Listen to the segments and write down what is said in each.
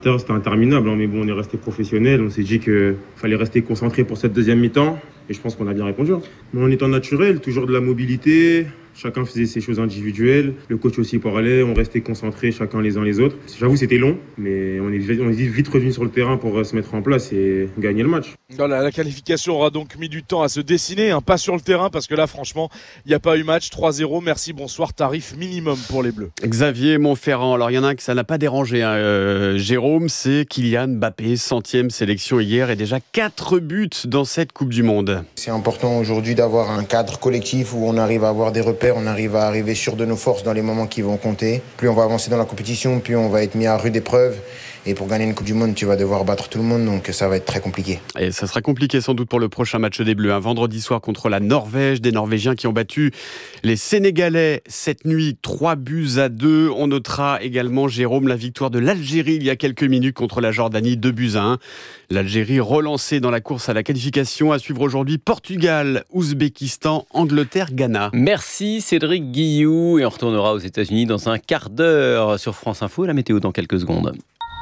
C'était interminable, mais bon, on est resté professionnel. On s'est dit qu'il fallait rester concentré pour cette deuxième mi-temps. Et je pense qu'on a bien répondu. Mais en étant naturel, toujours de la mobilité. Chacun faisait ses choses individuelles. Le coach aussi parlait. On restait concentrés chacun les uns les autres. J'avoue, c'était long, mais on est vite revenu sur le terrain pour se mettre en place et gagner le match. Voilà, la qualification aura donc mis du temps à se dessiner, pas sur le terrain, parce que là, franchement, il n'y a pas eu match. 3-0, merci, bonsoir, tarif minimum pour les Bleus. Xavier Montferrand, alors il y en a un que ça n'a pas dérangé, Jérôme, c'est Kylian Mbappé, 100e sélection hier et déjà 4 buts dans cette Coupe du Monde. C'est important aujourd'hui d'avoir un cadre collectif où on arrive à avoir des repères, on arrive à arriver sûr de nos forces dans les moments qui vont compter. Plus on va avancer dans la compétition, plus on va être mis à rude épreuve. Et pour gagner une Coupe du Monde, tu vas devoir battre tout le monde, donc ça va être très compliqué. Et ça sera compliqué sans doute pour le prochain match des Bleus. Vendredi soir contre la Norvège, des Norvégiens qui ont battu les Sénégalais cette nuit, 3-2. On notera également, Jérôme, la victoire de l'Algérie il y a quelques minutes contre la Jordanie, 2-1. L'Algérie relancée dans la course à la qualification. À suivre aujourd'hui Portugal, Ouzbékistan, Angleterre, Ghana. Merci Cédric Guillou. Et on retournera aux États-Unis dans un quart d'heure sur France Info. La météo dans quelques secondes.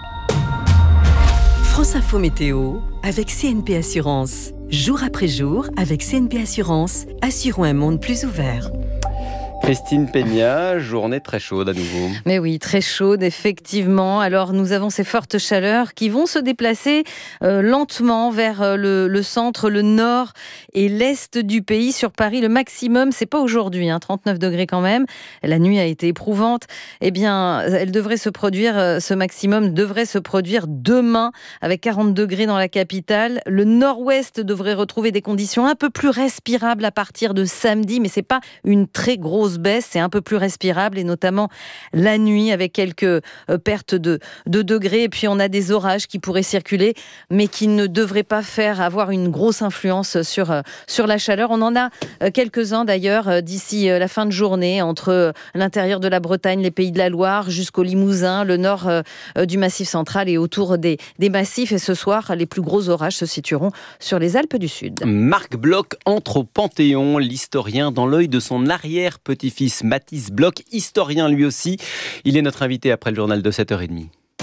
France Info Météo avec CNP Assurance. Jour après jour, avec CNP Assurance, assurons un monde plus ouvert. Christine Peña, journée très chaude à nouveau. Mais oui, très chaude, effectivement. Alors, nous avons ces fortes chaleurs qui vont se déplacer lentement vers le centre, le nord et l'est du pays. Sur Paris, le maximum, c'est pas aujourd'hui, 39 degrés quand même. La nuit a été éprouvante. Eh bien, ce maximum devrait se produire demain avec 40 degrés dans la capitale. Le nord-ouest devrait retrouver des conditions un peu plus respirables à partir de samedi, mais c'est pas une très grosse baisse, c'est un peu plus respirable et notamment la nuit avec quelques pertes de degrés. Et puis on a des orages qui pourraient circuler mais qui ne devraient pas avoir une grosse influence sur la chaleur. On en a quelques-uns d'ailleurs d'ici la fin de journée entre l'intérieur de la Bretagne, les Pays de la Loire jusqu'au Limousin, le nord du Massif central et autour des massifs. Et ce soir, les plus gros orages se situeront sur les Alpes du Sud. Marc Bloch entre au Panthéon, l'historien dans l'œil de son arrière-petit-fils Mathis Bloch, historien lui aussi. Il est notre invité après le journal de 7h30.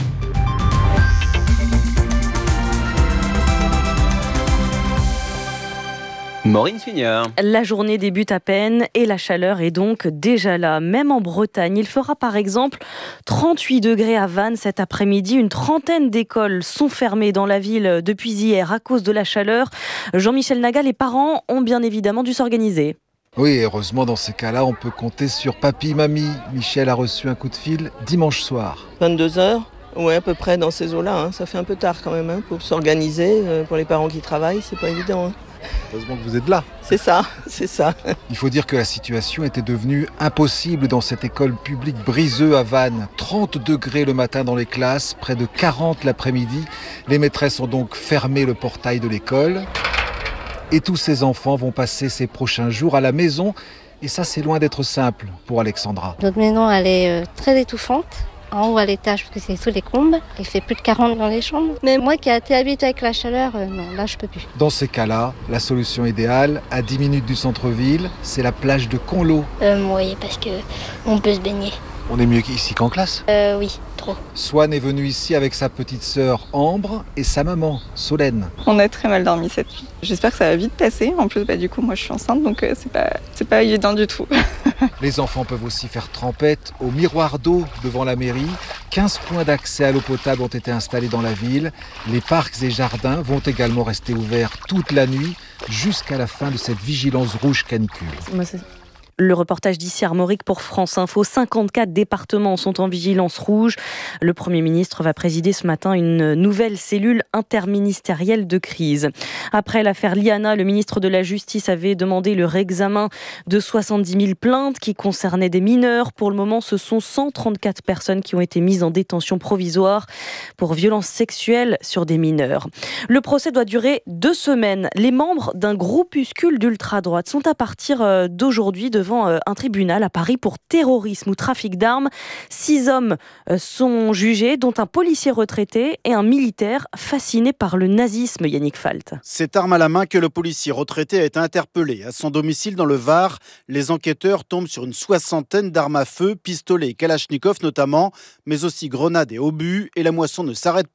Maureen Sugnard. La journée débute à peine et la chaleur est donc déjà là. Même en Bretagne, il fera par exemple 38 degrés à Vannes cet après-midi. Une trentaine d'écoles sont fermées dans la ville depuis hier à cause de la chaleur. Jean-Michel Naga, les parents ont bien évidemment dû s'organiser. Oui, heureusement, dans ces cas-là, on peut compter sur papy, mamie. Michel a reçu un coup de fil dimanche soir. 22h, ouais, à peu près dans ces eaux-là. Ça fait un peu tard quand même pour s'organiser. Pour les parents qui travaillent, c'est pas évident. Heureusement que vous êtes là. C'est ça. Il faut dire que la situation était devenue impossible dans cette école publique Briseux à Vannes. 30 degrés le matin dans les classes, près de 40 l'après-midi. Les maîtresses ont donc fermé le portail de l'école. Et tous ces enfants vont passer ces prochains jours à la maison. Et ça, c'est loin d'être simple pour Alexandra. Notre maison, elle est très étouffante. En haut à l'étage, parce que c'est sous les combes. Il fait plus de 40 dans les chambres. Mais moi qui ai été habituée avec la chaleur, non, là, je peux plus. Dans ces cas-là, la solution idéale, à 10 minutes du centre-ville, c'est la plage de Conlo. Oui, parce qu'on peut se baigner. On est mieux ici qu'en classe ? Oui, trop. Swan est venue ici avec sa petite sœur Ambre et sa maman, Solène. On a très mal dormi cette nuit. J'espère que ça va vite passer. En plus, du coup, moi je suis enceinte, donc c'est pas évident du tout. Les enfants peuvent aussi faire trempette au miroir d'eau devant la mairie. 15 points d'accès à l'eau potable ont été installés dans la ville. Les parcs et jardins vont également rester ouverts toute la nuit jusqu'à la fin de cette vigilance rouge canicule. Le reportage d'ici Armorique pour France Info. 54 départements sont en vigilance rouge. Le Premier ministre va présider ce matin une nouvelle cellule interministérielle de crise. Après l'affaire Liana, le ministre de la Justice avait demandé le réexamen de 70 000 plaintes qui concernaient des mineurs. Pour le moment, ce sont 134 personnes qui ont été mises en détention provisoire pour violences sexuelles sur des mineurs. Le procès doit durer 2 semaines. Les membres d'un groupuscule d'ultra-droite sont à partir d'aujourd'hui devant devant un tribunal à Paris pour terrorisme ou trafic d'armes. 6 hommes sont jugés, dont un policier retraité et un militaire fasciné par le nazisme, Yannick Falt. Cette arme à la main que le policier retraité a été interpellé. À son domicile dans le Var, les enquêteurs tombent sur une 60aine d'armes à feu, pistolets et kalachnikov notamment, mais aussi grenades et obus. Et la moisson ne s'arrête pas.